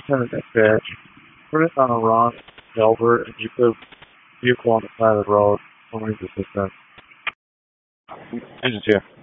Lieutenant Dispatch. Put it on a wrong Delver and you put vehicle on the side of the road. Someone needs assistance. Engine 2.